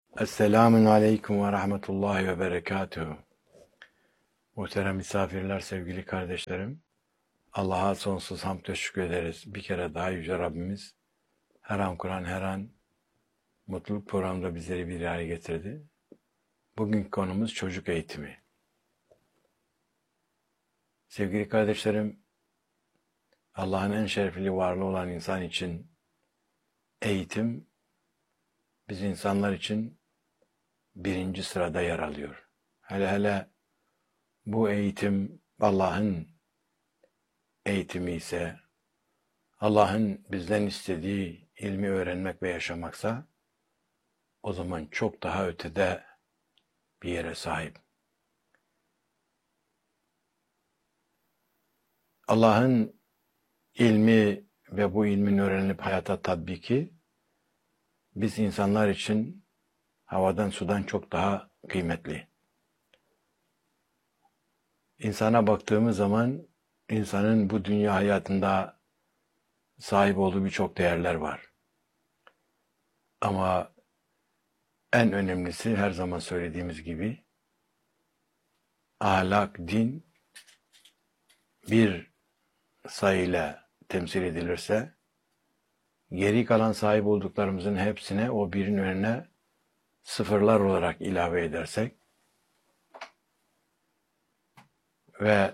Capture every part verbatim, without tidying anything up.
Esselamun Aleyküm ve Rahmetullahi ve Berekatuhu. Muhterem misafirler, sevgili kardeşlerim. Allah'a sonsuz hamd ve şükür ederiz. Bir kere daha Yüce Rabbimiz her an Kur'an, her an mutluluk programında bizleri bir araya getirdi. Bugünkü konumuz çocuk eğitimi. Sevgili kardeşlerim, Allah'ın en şerefli varlığı olan insan için eğitim, biz insanlar için birinci sırada yer alıyor. Hele hele bu eğitim Allah'ın eğitimi ise, Allah'ın bizden istediği ilmi öğrenmek ve yaşamaksa, o zaman çok daha ötede bir yere sahip. Allah'ın ilmi ve bu ilmin öğrenilip hayata tatbiki, biz insanlar için havadan sudan çok daha kıymetli. İnsana baktığımız zaman, insanın bu dünya hayatında sahip olduğu birçok değerler var. Ama en önemlisi her zaman söylediğimiz gibi, ahlak, din bir sayıyla temsil edilirse, geri kalan sahip olduklarımızın hepsine o birin önüne sıfırlar olarak ilave edersek ve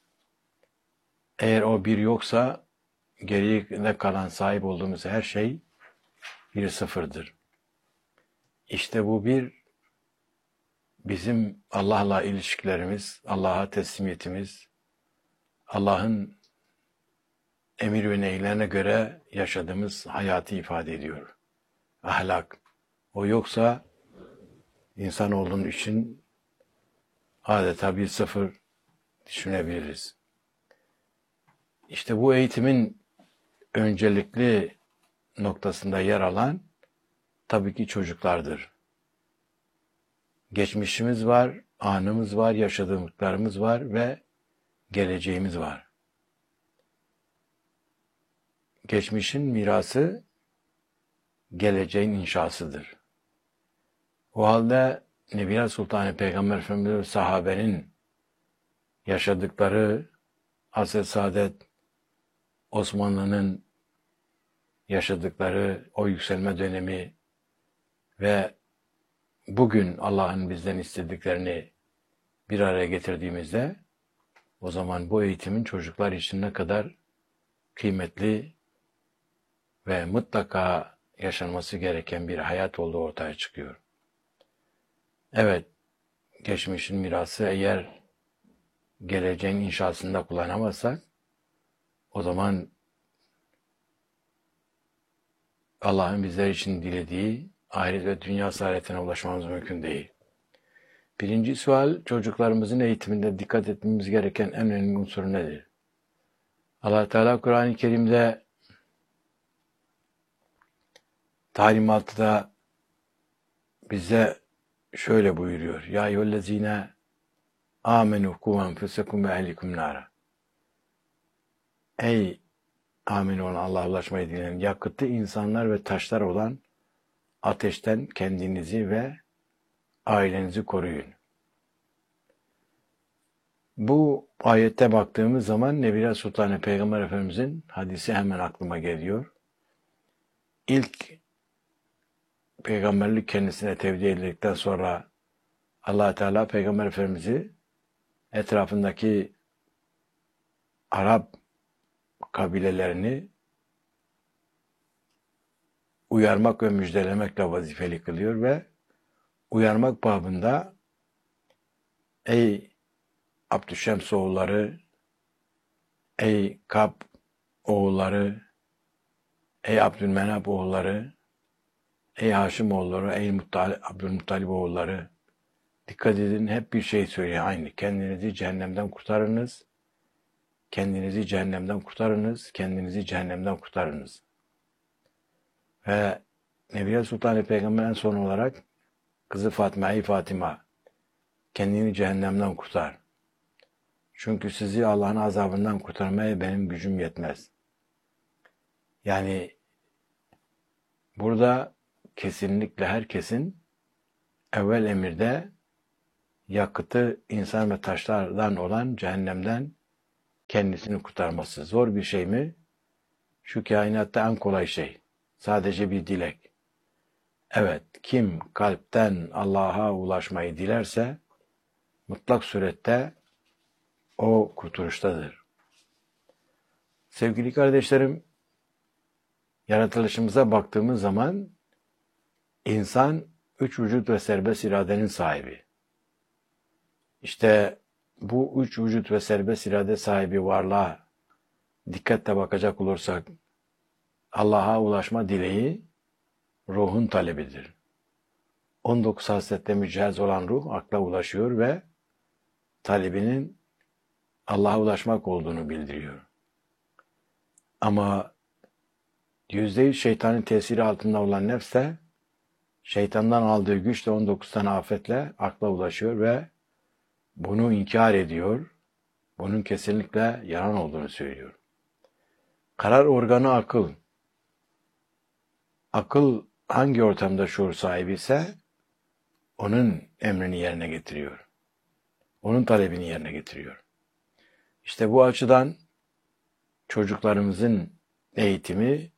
eğer o bir yoksa geriye kalan sahip olduğumuz her şey bir sıfırdır. İşte bu bir bizim Allah'la ilişkilerimiz, Allah'a teslimiyetimiz, Allah'ın emir ve nehirlerine göre yaşadığımız hayatı ifade ediyor. Ahlak. O yoksa insanoğlunun için adeta bir sıfır düşünebiliriz. İşte bu eğitimin öncelikli noktasında yer alan tabii ki çocuklardır. Geçmişimiz var, anımız var, yaşadığımızlarımız var ve geleceğimiz var. Geçmişin mirası geleceğin inşasıdır. O halde Nebiler Sultanı Peygamber Efendimiz ve sahabenin yaşadıkları, Asr-ı Saadet, Osmanlı'nın yaşadıkları o yükselme dönemi ve bugün Allah'ın bizden istediklerini bir araya getirdiğimizde o zaman bu eğitimin çocuklar için ne kadar kıymetli ve mutlaka yaşanması gereken bir hayat olduğu ortaya çıkıyor. Evet, geçmişin mirası eğer geleceğin inşasında kullanamazsak o zaman Allah'ın bizler için dilediği ahiret ve dünya saadetine ulaşmamız mümkün değil. Birinci sual, çocuklarımızın eğitiminde dikkat etmemiz gereken en önemli unsur nedir? Allah Teala Kur'an-ı Kerim'de talimatta bize şöyle buyuruyor. Ya eyyühellezine amenu ku enfusekum ve ehlikum nara. Ey amin olan Allah'a ulaşmayı dileyen yakıtı insanlar ve taşlar olan ateşten kendinizi ve ailenizi koruyun. Bu ayette baktığımız zaman Nebiler Sultanı Peygamber Efendimizin hadisi hemen aklıma geliyor. İlk peygamberlik kendisine tevdi edildikten sonra Allah Teala Peygamber Efendimiz'i etrafındaki Arap kabilelerini uyarmak ve müjdelemekle vazifeli kılıyor ve uyarmak babında ey Abdüşşems oğulları, ey Kab oğulları, ey Abdülmenap oğulları, ey Haşim oğulları, ey Abdülmuttalib oğulları, dikkat edin, hep bir şey söylüyor aynı. Kendinizi cehennemden kurtarınız, kendinizi cehennemden kurtarınız, kendinizi cehennemden kurtarınız. Ve Nebiye Sultanı Peygamber'in son olarak kızı Fatma'yı Fatıma, kendini cehennemden kurtar. Çünkü sizi Allah'ın azabından kurtarmaya benim gücüm yetmez. Yani burada kesinlikle herkesin evvel emirde yakıtı insan ve taşlardan olan cehennemden kendisini kurtarması. Zor bir şey mi? Şu kainatta en kolay şey. Sadece bir dilek. Evet, kim kalpten Allah'a ulaşmayı dilerse mutlak surette o kurtuluştadır. Sevgili kardeşlerim, yaratılışımıza baktığımız zaman insan üç vücut ve serbest iradenin sahibi. İşte bu üç vücut ve serbest irade sahibi varlığa dikkatle bakacak olursak Allah'a ulaşma dileği ruhun talebidir. on dokuz hasletle mücehhez olan ruh akla ulaşıyor ve talebinin Allah'a ulaşmak olduğunu bildiriyor. Ama yüzde yüz şeytanın tesiri altında olan nefs de şeytandan aldığı güçle on dokuz tane afetle akla ulaşıyor ve bunu inkar ediyor. Bunun kesinlikle yalan olduğunu söylüyor. Karar organı akıl. Akıl hangi ortamda şuur sahibi ise onun emrini yerine getiriyor. Onun talebini yerine getiriyor. İşte bu açıdan çocuklarımızın eğitimi,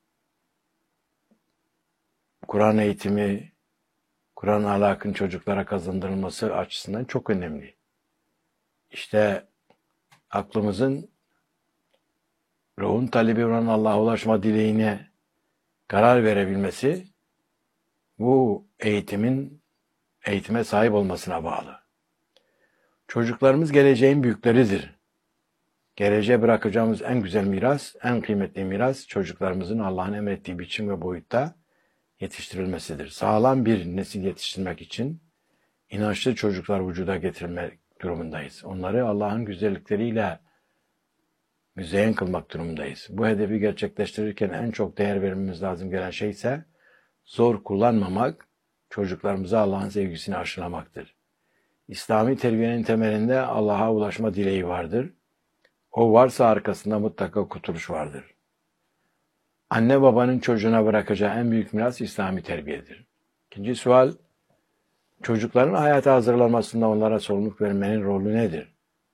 Kur'an eğitimi, Kur'an ahlakın çocuklara kazandırılması açısından çok önemli. İşte aklımızın ruhun talebi olan Allah'a ulaşma dileğine karar verebilmesi bu eğitimin eğitime sahip olmasına bağlı. Çocuklarımız geleceğin büyükleridir. Geleceğe bırakacağımız en güzel miras, en kıymetli miras çocuklarımızın Allah'ın emrettiği biçim ve boyutta yetiştirilmesidir. Sağlam bir nesil yetiştirmek için inançlı çocuklar vücuda getirmek durumundayız. Onları Allah'ın güzellikleriyle müzeyyen kılmak durumundayız. Bu hedefi gerçekleştirirken en çok değer vermemiz lazım gelen şey ise zor kullanmamak, çocuklarımıza Allah'ın sevgisini aşılamaktır. İslami terbiyenin temelinde Allah'a ulaşma dileği vardır. O varsa arkasında mutlaka kurtuluş vardır. Anne babanın çocuğuna bırakacağı en büyük miras İslami terbiyedir. İkinci sual, çocukların hayata hazırlanmasında onlara sorumluluk vermenin rolü nedir?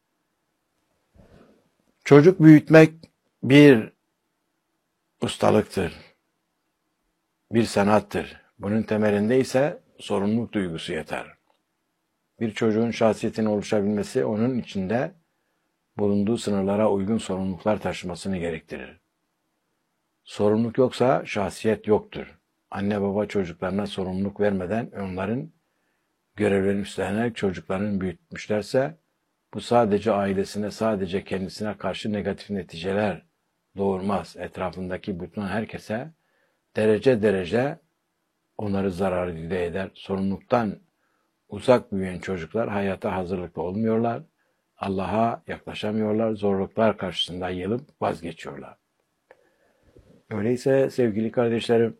Çocuk büyütmek bir ustalıktır, bir sanattır. Bunun temelinde ise sorumluluk duygusu yatar. Bir çocuğun şahsiyetinin oluşabilmesi onun içinde bulunduğu sınırlara uygun sorumluluklar taşımasını gerektirir. Sorumluluk yoksa şahsiyet yoktur. Anne baba çocuklarına sorumluluk vermeden onların görevlerini üstlenerek çocuklarını büyütmüşlerse bu sadece ailesine, sadece kendisine karşı negatif neticeler doğurmaz. Etrafındaki bütün herkese derece derece onları zararlı eder. Sorumluluktan uzak büyüyen çocuklar hayata hazırlıklı olmuyorlar. Allah'a yaklaşamıyorlar. Zorluklar karşısında yılıp vazgeçiyorlar. Öyleyse sevgili kardeşlerim,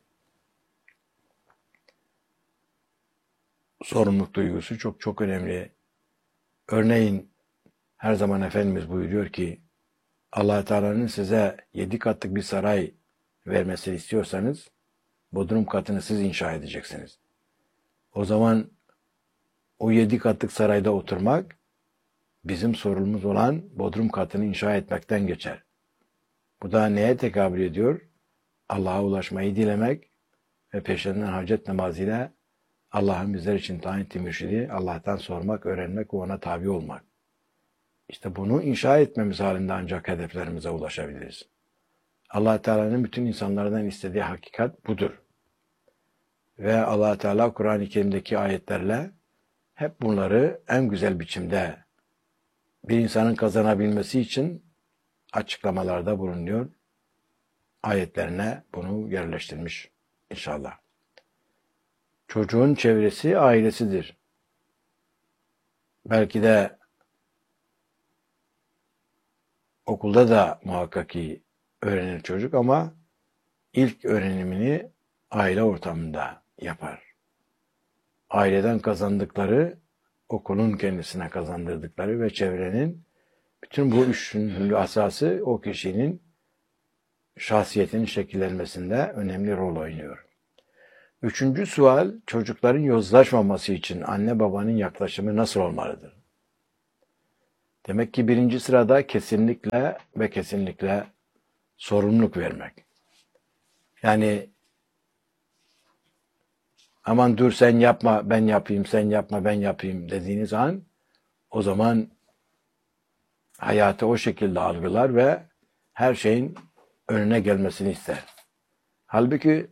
sorumluluk duygusu çok çok önemli. Örneğin her zaman Efendimiz buyuruyor ki Allah Teala'nın size yedi katlık bir saray vermesini istiyorsanız bodrum katını siz inşa edeceksiniz. O zaman o yedi katlık sarayda oturmak bizim sorumluluğumuz olan bodrum katını inşa etmekten geçer. Bu da neye tekabül ediyor? Allah'a ulaşmayı dilemek ve peşinden hacet namazıyla Allah'ın bizler için tayin ettiği mürşidi Allah'tan sormak, öğrenmek ve ona tabi olmak. İşte bunu inşa etmemiz halinde ancak hedeflerimize ulaşabiliriz. Allah Teala'nın bütün insanlardan istediği hakikat budur. Ve Allah Teala Kur'an-ı Kerim'deki ayetlerle hep bunları en güzel biçimde bir insanın kazanabilmesi için açıklamalarda bulunuyor. Ayetlerine bunu yerleştirmiş inşallah. Çocuğun çevresi ailesidir. Belki de okulda da muhakkak ki öğrenir çocuk ama ilk öğrenimini aile ortamında yapar. Aileden kazandıkları, okulun kendisine kazandırdıkları ve çevrenin bütün bu üçünün asası o kişinin şahsiyetinin şekillenmesinde önemli rol oynuyor. Üçüncü sual, çocukların yozlaşmaması için anne babanın yaklaşımı nasıl olmalıdır? Demek ki birinci sırada kesinlikle ve kesinlikle sorumluluk vermek. Yani aman dur sen yapma ben yapayım, sen yapma ben yapayım dediğiniz an o zaman hayatı o şekilde algılar ve her şeyin önüne gelmesini ister. Halbuki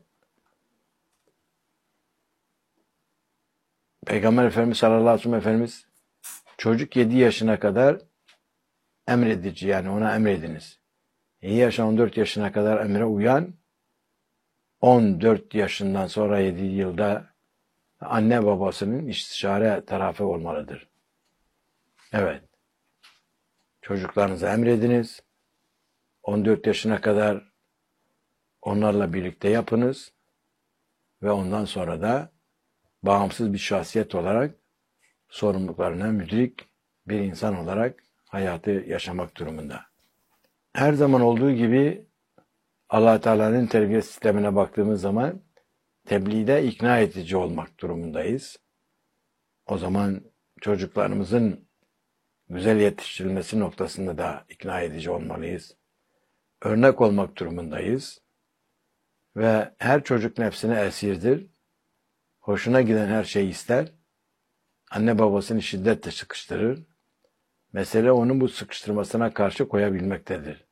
Peygamber Efendimiz sallallahu aleyhi ve sellem Efendimiz çocuk yedi yaşına kadar emredici, yani ona emrediniz. yedi yaşa on dört yaşına kadar emre uyan, on dört yaşından sonra yedi yılda anne babasının istişare tarafı olmalıdır. Evet. Çocuklarınıza emrediniz. on dört yaşına kadar onlarla birlikte yapınız ve ondan sonra da bağımsız bir şahsiyet olarak sorumluluklarına müdrik bir insan olarak hayatı yaşamak durumunda. Her zaman olduğu gibi Allah Teala'nın terbiye sistemine baktığımız zaman tebliğde ikna edici olmak durumundayız. O zaman çocuklarımızın güzel yetiştirilmesi noktasında da ikna edici olmalıyız. Örnek olmak durumundayız. Ve her çocuk nefsine esirdir. Hoşuna giden her şeyi ister. Anne babasını şiddetle sıkıştırır. Mesele onun bu sıkıştırmasına karşı koyabilmektedir.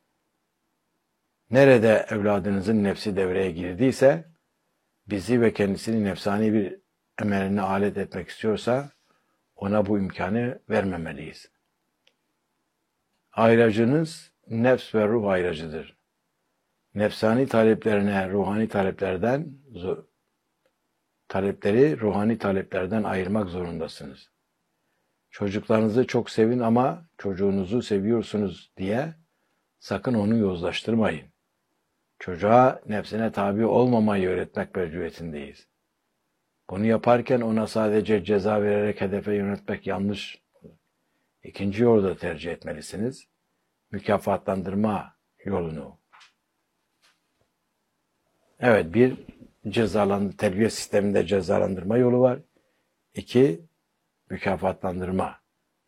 Nerede evladınızın nefsi devreye girdiyse, bizi ve kendisini nefsani bir emeline alet etmek istiyorsa, ona bu imkanı vermemeliyiz. Ayracınız nefs ve ruh ayracıdır. Nefsani taleplerine ruhani taleplerden talepleri ruhani taleplerden ayırmak zorundasınız. Çocuklarınızı çok sevin ama çocuğunuzu seviyorsunuz diye sakın onu yozlaştırmayın. Çocuğa nefsine tabi olmamayı öğretmek mecburiyetindeyiz. Bunu yaparken ona sadece ceza vererek hedefe yönetmek yanlış. İkinci yolu da tercih etmelisiniz. Mükafatlandırma yolunu. Evet, bir cezalandırma, terbiye sisteminde cezalandırma yolu var. İki, mükafatlandırma.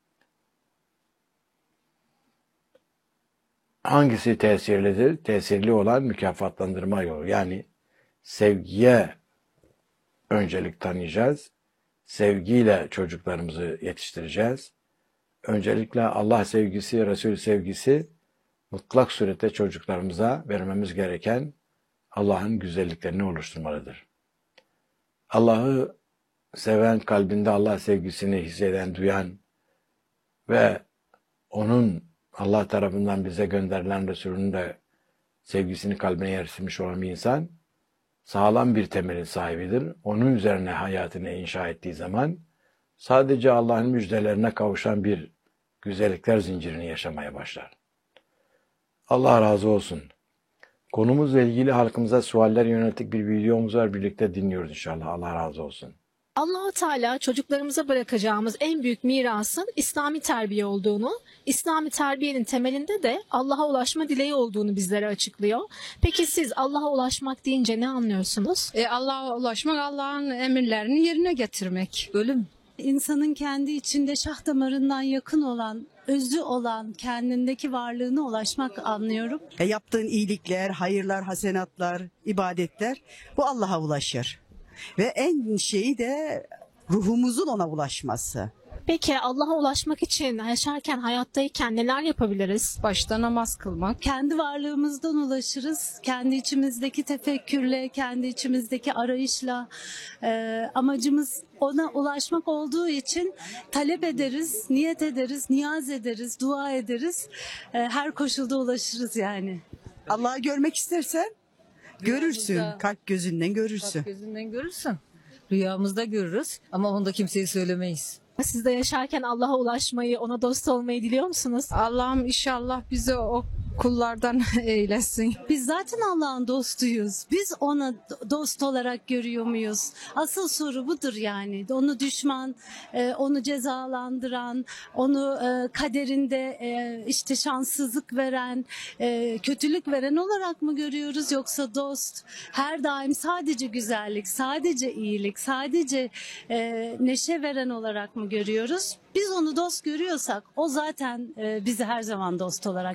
Hangisi tesirlidir? Tesirli olan mükafatlandırma yolu. Yani sevgiye öncelik tanıyacağız. Sevgiyle çocuklarımızı yetiştireceğiz. Öncelikle Allah sevgisi, Resul sevgisi mutlak surette çocuklarımıza vermemiz gereken Allah'ın güzelliklerini oluşturmalıdır. Allah'ı seven, kalbinde Allah sevgisini hisseden, duyan ve onun Allah tarafından bize gönderilen Resulünün de sevgisini kalbine yerleştirmiş olan bir insan sağlam bir temelin sahibidir. Onun üzerine hayatını inşa ettiği zaman sadece Allah'ın müjdelerine kavuşan bir güzellikler zincirini yaşamaya başlar. Allah razı olsun. Konumuzla ilgili halkımıza sualler yönelik bir videomuz var. Birlikte dinliyoruz inşallah. Allah razı olsun. Allah-u Teala çocuklarımıza bırakacağımız en büyük mirasın İslami terbiye olduğunu, İslami terbiyenin temelinde de Allah'a ulaşma dileği olduğunu bizlere açıklıyor. Peki siz Allah'a ulaşmak deyince ne anlıyorsunuz? E, Allah'a ulaşmak, Allah'ın emirlerini yerine getirmek. Ölüm. İnsanın kendi içinde şah damarından yakın olan, özü olan, kendindeki varlığına ulaşmak anlıyorum. E, yaptığın iyilikler, hayırlar, hasenatlar, ibadetler bu Allah'a ulaşır. Ve en şeyi de ruhumuzun ona ulaşması. Peki Allah'a ulaşmak için yaşarken, hayattayken neler yapabiliriz? Başta namaz kılmak. Kendi varlığımızdan ulaşırız. Kendi içimizdeki tefekkürle, kendi içimizdeki arayışla e, amacımız ona ulaşmak olduğu için talep ederiz, niyet ederiz, niyaz ederiz, dua ederiz. E, her koşulda ulaşırız yani. Allah'ı görmek istersen görürsün. Rüyamızda- Kalp gözünden görürsün. Bak gözünden görürsün. Rüyamızda görürüz ama onu da kimseye söylemeyiz. Siz de yaşarken Allah'a ulaşmayı, ona dost olmayı diliyor musunuz? Allah'ım inşallah bize o kullardan eylesin. Biz zaten Allah'ın dostuyuz. Biz ona dost olarak görüyor muyuz? Asıl soru budur yani. Onu düşman, e, onu cezalandıran, onu e, kaderinde e, işte şanssızlık veren, e, kötülük veren olarak mı görüyoruz, yoksa dost, her daim sadece güzellik, sadece iyilik, sadece e, neşe veren olarak mı görüyoruz? Biz onu dost görüyorsak o zaten e, bizi her zaman dost olarak